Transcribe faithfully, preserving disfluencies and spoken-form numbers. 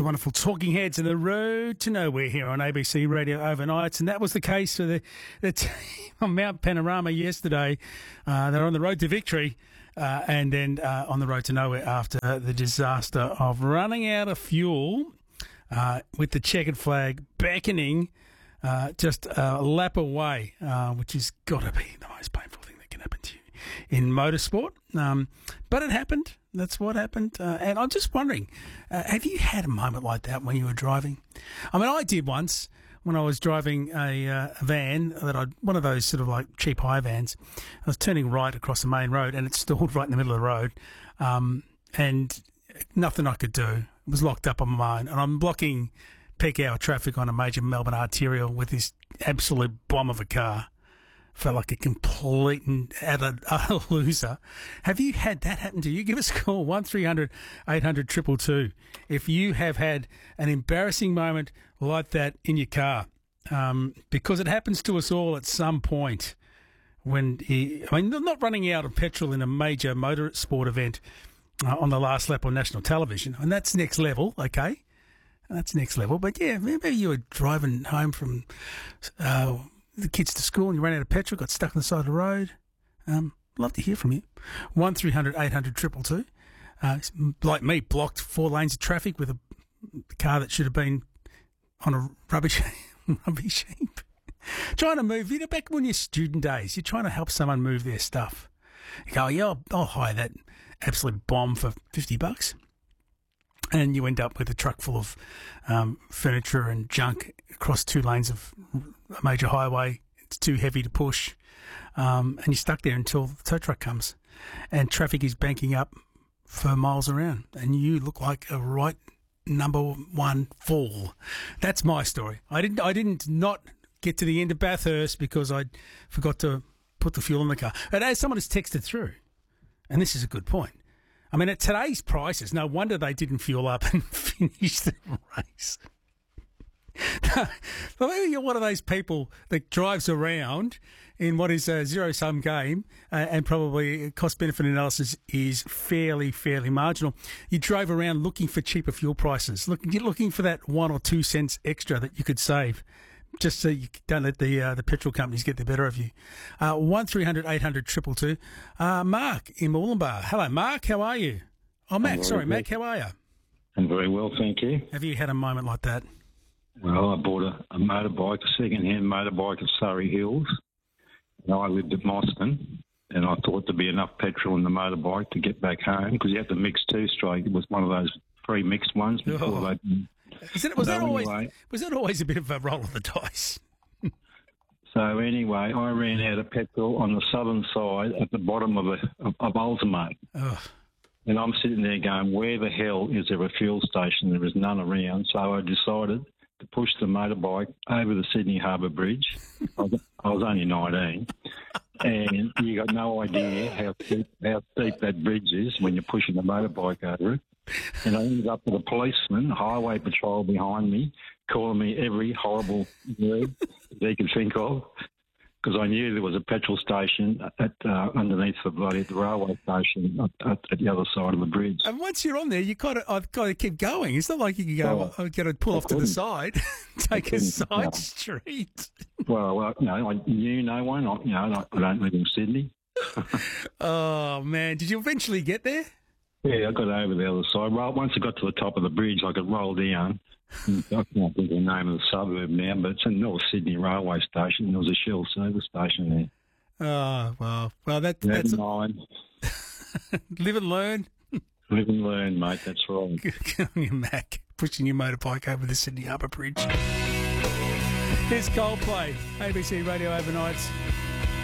wonderful Talking Heads and the Road to Nowhere here on A B C Radio Overnights. And that was the case for the, the team on Mount Panorama yesterday. Uh, they're on the road to victory uh, and then uh, on the road to nowhere after the disaster of running out of fuel uh, with the checkered flag beckoning uh, just a lap away, uh, which has got to be the most painful thing that can happen to you in motorsport. Um, but it happened. That's what happened. Uh, and I'm just wondering, uh, have you had a moment like that when you were driving? I mean, I did once when I was driving a, uh, a van, that I'd, one of those sort of like cheap hire vans. I was turning right across the main road and it stalled right in the middle of the road. Um, and nothing I could do. It was locked up on my own. And I'm blocking peak hour traffic on a major Melbourne arterial with this absolute bomb of a car. Felt like a complete and utter, utter loser. Have you had that happen to you? Give us a call, one three hundred eight hundred two two two, if you have had an embarrassing moment like that in your car. Um, because it happens to us all at some point when, he, I mean, not running out of petrol in a major motorsport event uh, on the last lap on national television. And that's next level, okay? That's next level. But, yeah, maybe you were driving home from... Uh, the kids to school and you ran out of petrol, got stuck on the side of the road. Um, love to hear from you. one three hundred eight hundred two two two. Uh, like me, blocked four lanes of traffic with a car that should have been on a rubbish, rubbish heap. Trying to move, you know, back when you're student days, you're trying to help someone move their stuff. You go, yeah, I'll, I'll hire that absolute bomb for fifty bucks. And you end up with a truck full of um, furniture and junk across two lanes of a major highway. It's too heavy to push. Um, and you're stuck there until the tow truck comes. And traffic is banking up for miles around. And you look like a right number one fool. That's my story. I didn't I didn't not get to the end of Bathurst because I forgot to put the fuel in the car. And as someone has texted through, and this is a good point, I mean, at today's prices, no wonder they didn't fuel up and finish the race. Well, maybe you're one of those people that drives around in what is a zero-sum game uh, and probably cost-benefit analysis is fairly, fairly marginal. You drove around looking for cheaper fuel prices. Look, you're looking for that one or two cents extra that you could save, just so you don't let the uh, the petrol companies get the better of you. Uh, one three hundred eight hundred two two two. Uh, Mark in Moolumbar. Hello, Mark. How are you? Oh, Mac. Sorry, Mac. How are you? I'm very well, thank you. Have you had a moment like that? Well, I bought a, a motorbike, a second-hand motorbike at Surrey Hills. And I lived at Moston, and I thought there'd be enough petrol in the motorbike to get back home because you had to mix two straight. It was one of those pre-mixed ones before Oh. they... Is it, was, So that always, anyway- was that always a bit of a roll of the dice? So anyway, I ran out of petrol on the southern side at the bottom of, a, of, of Ultimate. Oh. And I'm sitting there going, where the hell is there a fuel station? There is none around. So I decided to push the motorbike over the Sydney Harbour Bridge. I was, I was only nineteen. And you got no idea how steep, how steep that bridge is when you're pushing the motorbike over it. And I ended up with a policeman, highway patrol behind me, calling me every horrible word they could think of, because I knew there was a petrol station at uh, underneath the bloody the railway station at, at, at the other side of the bridge. And once you're on there, you got to, I've got to keep going. It's not like you can go, Oh, I've got to pull I off to the couldn't. side, take a couldn't, side no. street. Well, well, you know, I knew no one. I, you know, I don't live in Sydney. Oh, man. Did you eventually get there? Yeah, I got over the other side. Well, once I got to the top of the bridge, I could roll down. I can't think of the name of the suburb now, but it's a North Sydney railway station. There was a Shell service station there. Oh, well, well, that, that's Never mind. live and learn. Live and learn, mate. That's right. Good on you, Mac, pushing your motorbike over the Sydney Harbour Bridge. Here's Coldplay, A B C Radio Overnights.